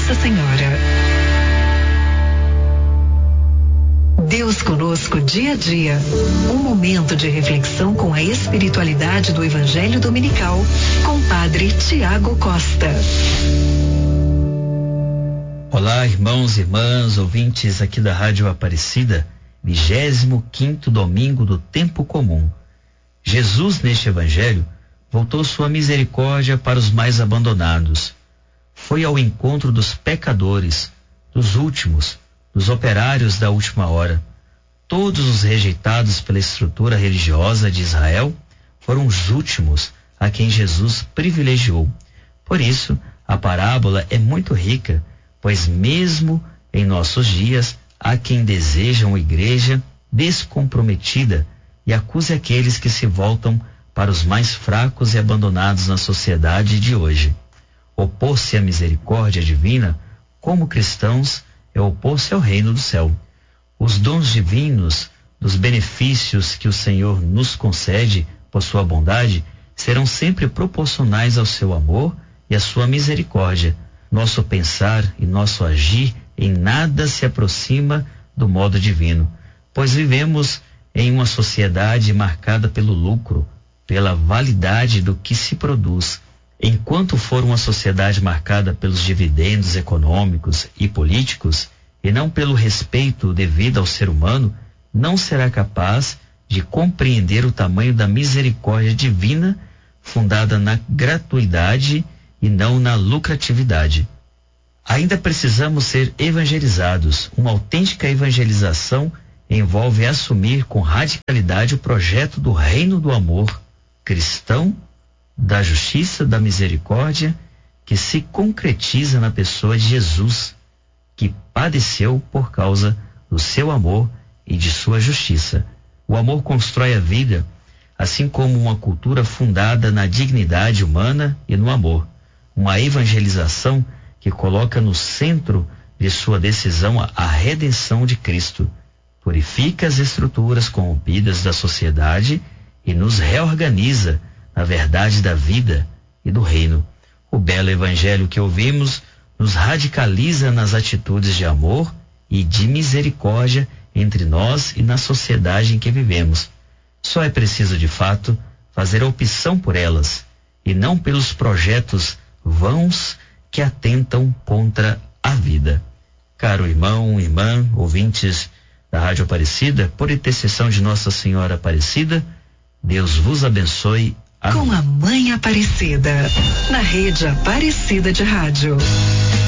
Nossa Senhora. Deus conosco dia a dia. Um momento de reflexão com a espiritualidade do Evangelho Dominical, com Padre Tiago Costa. Olá, irmãos e irmãs, ouvintes aqui da Rádio Aparecida, 25º domingo do tempo comum. Jesus, neste Evangelho, voltou sua misericórdia para os mais abandonados. Foi ao encontro dos pecadores, dos últimos, dos operários da última hora. Todos os rejeitados pela estrutura religiosa de Israel foram os últimos a quem Jesus privilegiou. Por isso, a parábola é muito rica, pois mesmo em nossos dias há quem deseja uma igreja descomprometida e acuse aqueles que se voltam para os mais fracos e abandonados na sociedade de hoje. Opor-se à misericórdia divina, como cristãos, é opor-se ao reino do céu. Os dons divinos, dos benefícios que o Senhor nos concede por sua bondade, serão sempre proporcionais ao seu amor e à sua misericórdia. Nosso pensar e nosso agir em nada se aproxima do modo divino, pois vivemos em uma sociedade marcada pelo lucro, pela validade do que se produz. Enquanto for uma sociedade marcada pelos dividendos econômicos e políticos, e não pelo respeito devido ao ser humano, não será capaz de compreender o tamanho da misericórdia divina fundada na gratuidade e não na lucratividade. Ainda precisamos ser evangelizados. Uma autêntica evangelização envolve assumir com radicalidade o projeto do reino do amor cristão, da justiça, da misericórdia, que se concretiza na pessoa de Jesus, que padeceu por causa do seu amor e de sua justiça. O amor constrói a vida, assim como uma cultura fundada na dignidade humana e no amor. Uma evangelização que coloca no centro de sua decisão a redenção de Cristo. Purifica as estruturas corrompidas da sociedade e nos reorganiza na verdade da vida e do reino. O belo evangelho que ouvimos nos radicaliza nas atitudes de amor e de misericórdia entre nós e na sociedade em que vivemos. Só é preciso, de fato, fazer a opção por elas e não pelos projetos vãos que atentam contra a vida. Caro irmão, irmã, ouvintes da Rádio Aparecida, por intercessão de Nossa Senhora Aparecida, Deus vos abençoe. Amém. Com a Mãe Aparecida, na Rede Aparecida de Rádio.